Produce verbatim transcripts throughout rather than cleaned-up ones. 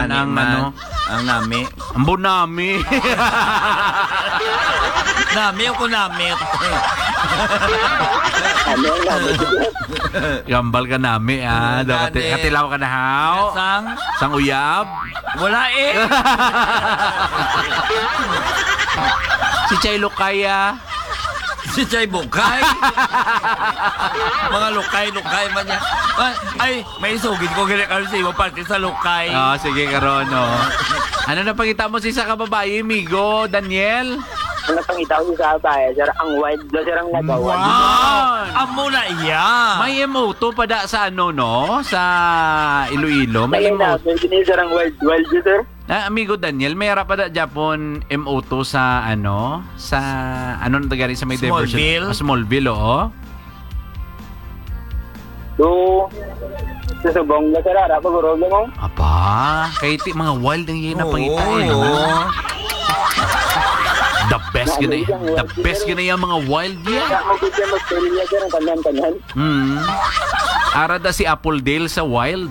Yan ang man. ano. Ang nami. Ang bunami. Nami o kunamit. Ano ang namin? Gambal ka nami, ah. Hmm, Dapat gani. katilaw ka na, haw. Sang? Sang uyab. Wala eh. Si Chay Lukaya. Si Chay Bukay. Mga lukay-lukay man yan. Ay, ay, may isugin ko gina karon sa iyo parte sa lukay. Oh, sige, karon, oh. Ano na pangita mo si sa kababae, Migo, Daniel? Ano pang itaw sa bahay, sir, ang wild na sir ang nagawa. Wow! Amo na iya. May M O two pa da sa ano, no? Sa Iloilo. May M O two. May gini sir ang wild, wild sir. Ah, amigo Daniel, may pa da Japon M O two sa ano? Sa ano na tagari sa may diversion? Smallville? Ah, Smallville, oo. Do, sa subong na sir, harap ko mo. Aba, kay ti mga wild ang yun na pangita eh, no? The best gina The best gina yung mga wild yan. Kaya mo bigyan mo storya sir, ang kanyan-kanyan. Hmm. Ara da si Appledale sa wild.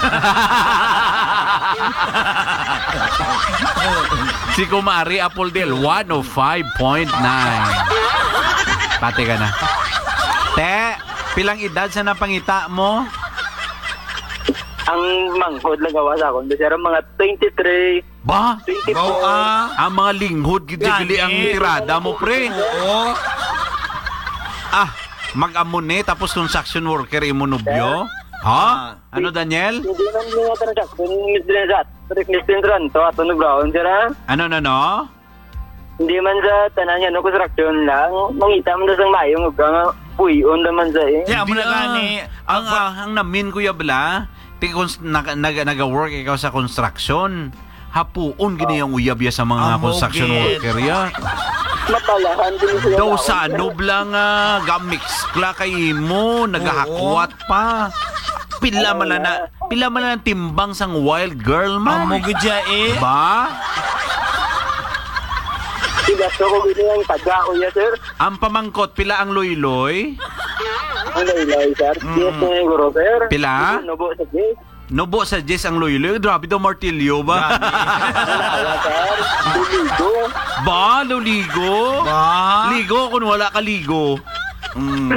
Si Kumari Appledale, one oh five point nine. Pati ka na. Te, pilang edad sa napangita mo? Ang manghod lang gawa sa akong, sir, mga twenty-three, Ba? twenty-four. Bao ah. Ang mga linghod, gili ang Gani. tirada mo, pre. Oo. Ah, mag-amon eh, tapos construction worker imunubyo? Ha? Ano, Daniel? Hindi man niya transaction, Miss Dinsat. Miss Dinsat, to ato na brown, sir, ha? Ano, no, no? Hindi man sa tanan niya, no, construction lang. Mangita mo na sa mayong, huwag nga, puyon naman sa eh. Kaya mo na gani. Ang, ang, ang namin, Kuya Bla, tingkons nag, nag, nag-work ikaw sa construction. Hapuon gini ang uyab ya sa mga Ang construction bukid. worker ya. Mapalahan din sila. Daw sa ano blang uh, gamix kla kay mo, nagahakwat pa. Pila man na, pila man na timbang sang wild girl man. Amo gidya eh. Ba? Sila so ko gini ang taga, uya, sir. Ang pamangkot pila ang loyloy? Ang laylay, sir. Yes, siguro, sir. Pila? Nubo sa gate. Nobo sa Jess ang loyloy. Grabe daw martilyo ba? Wala, sir. Diligo. Ba? Luligo? Ba? Ligo kung wala ka ligo. Mm.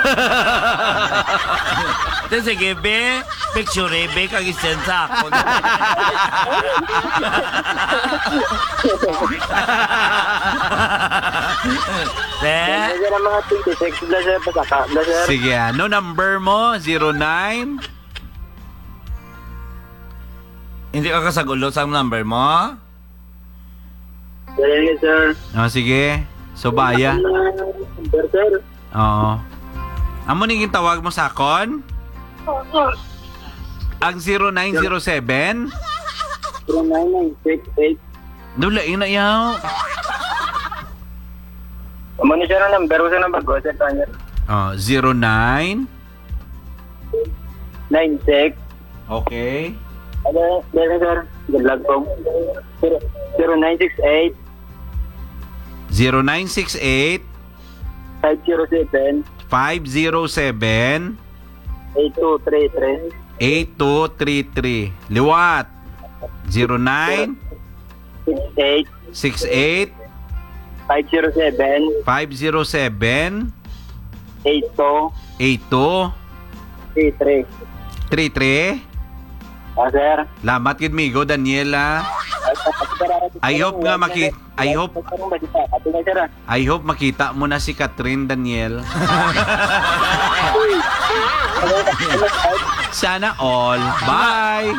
Then sige, be. Picture, be. Kag-send sa ako. Te? Sir, ang mga twenty-six na, sir. Pasaka na, sir. Sige, ano number mo? zero nine? Hindi ka kasagulo sa number mo? Sige, sir. Oh, sige. So, baya. Number, sir. Oo. Amo ningin tawag mo sa akon? Ang zero nine zero seven? zero nine nine six eight. Dulain na yaw. Amo ni sir ang number ko sa number ko, sir. Kanya. Oh, zero nine. nine six. Okay. Ano, sir, sir. Good luck po. zero nine six eight. zero nine six eight five zero seven. five zero seven eight two three three. eight two three three. Liwat. zero nine six eight. six eight five zero seven. five zero seven eight two eight two three three. three three. Ah, sir. Lamat gid migo Daniela. I hope nga maki I hope I hope makita mo na si Catherine, Daniel. Sana all. Bye.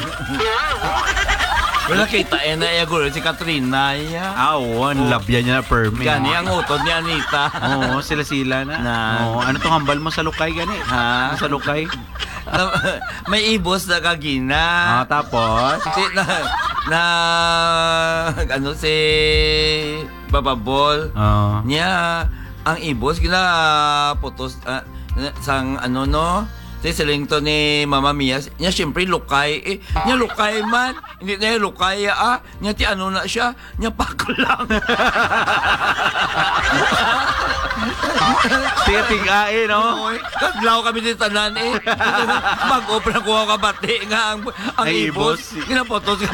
Wala kita eh na iya gulo si Katrina iya. Awan, labya niya na permi. Gani ang utod ni Anita. Oo, sila-sila na. Na. Oo, ano tong hambal mo sa lukay gani? Ha? Ano sa lukay? Na- may ibos na kagina. Ah, tapos? Si, na, na, ano si Bababol. Oo. Niya, ang ibos, gina putos, ah, sang ano no, si silingto ni Mama Mia, niya siyempre lukay, eh, niya lukay man, hindi niya lukay, ah, niya ti ano na siya, niya pako lang. Tiga-tigain, no? Kaglaw kami ni tanan eh. Mag-opera ko ka bati nga ang, ang Ay, ibos. ibos. Ginapotos